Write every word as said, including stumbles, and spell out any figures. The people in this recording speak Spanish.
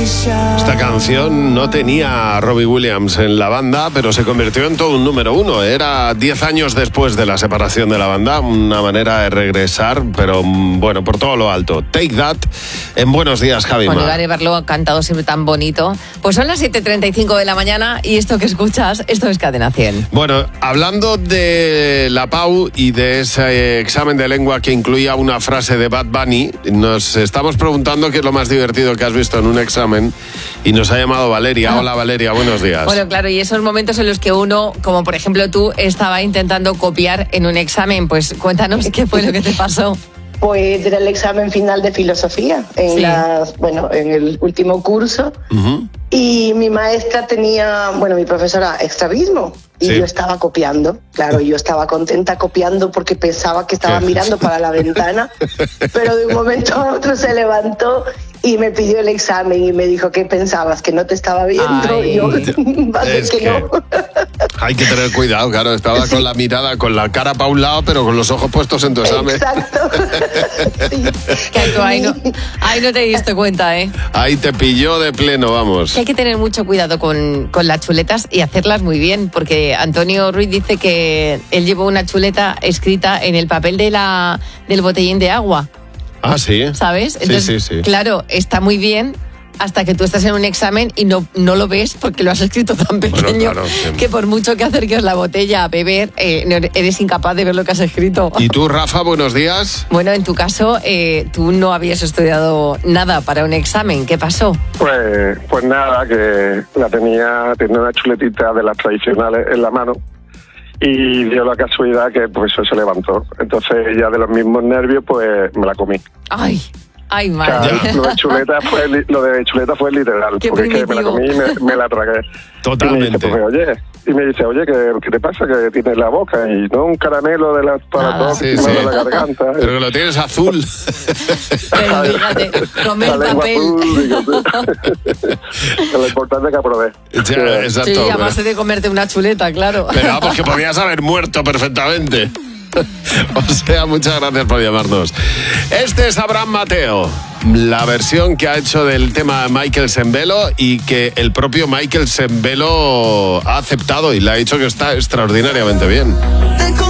Esta canción no tenía a Robbie Williams en la banda, pero se convirtió en todo un número uno. Era diez años después de la separación de la banda, una manera de regresar, pero bueno, por todo lo alto. Take That en Buenos Días, Javi. Bueno, Gary Barlow ha cantado siempre tan bonito. Pues son las siete treinta y cinco de la mañana y esto que escuchas, esto es Cadena cien. Bueno, hablando de la Pau y de ese examen de lengua que incluía una frase de Bad Bunny, nos estamos preguntando qué es lo más divertido que has visto en un examen y nos ha llamado Valeria. Hola Valeria, buenos días. Bueno, claro, y esos momentos en los que uno, como por ejemplo tú, estaba intentando copiar en un examen, pues cuéntanos qué fue lo que te pasó. Pues era el examen final de filosofía, en Sí. las, bueno, en el último curso. Uh-huh. Y mi maestra tenía, bueno, mi profesora, extravismo. Y Sí. yo estaba copiando, claro, yo estaba contenta copiando porque pensaba que estaba ¿Qué? mirando para la ventana, pero de un momento a otro se levantó y me pidió el examen y me dijo, ¿qué pensabas? ¿Que no te estaba viendo? Ay. Y yo, va a ser Es que, que- no. Hay que tener cuidado, claro, estaba con la mirada, con la cara para un lado, pero con los ojos puestos en tu examen. Exacto. Sí. Que tú ahí no, ahí no te diste cuenta, ¿eh? Ahí te pilló de pleno, vamos. Que hay que tener mucho cuidado con, con las chuletas y hacerlas muy bien, porque Antonio Ruiz dice que él llevó una chuleta escrita en el papel de la, del botellín de agua, Ah, sí. ¿sabes? Sí, Entonces, sí, sí. claro, está muy bien hasta que tú estás en un examen y no, no lo ves porque lo has escrito tan pequeño claro, sí. que por mucho que acerques la botella a beber, eh, no eres incapaz de ver lo que has escrito. ¿Y tú, Rafa, buenos días? Bueno, en tu caso, eh, tú no habías estudiado nada para un examen. ¿Qué pasó? Pues, pues nada, que la tenía, tenía una chuletita de las tradicionales en la mano y dio la casualidad que pues eso se levantó. Entonces ya de los mismos nervios pues me la comí. Ay, ay, O sea, madre. lo de chuleta fue li- lo de chuleta fue literal, Qué porque es que me la primitivo. comí y me, me la tragué. Totalmente. Y me dice, pues, oye, y me dice, oye, ¿qué, qué te pasa? Que tienes la boca y no un caramelo de las para Nada. dos Sí, encima sí. de la garganta. Pero que lo tienes azul. Pero fíjate, comer La lengua papel. azul, digo, sí. Lo importante es que aprobé. Ya, exacto. Sí, pero- además de comerte una chuleta, claro. Pero vamos, que podías haber muerto perfectamente. O sea, muchas gracias por llamarnos. Este es Abraham Mateo, la versión que ha hecho del tema Michael Sembello y que el propio Michael Sembello ha aceptado y le ha dicho que está extraordinariamente bien.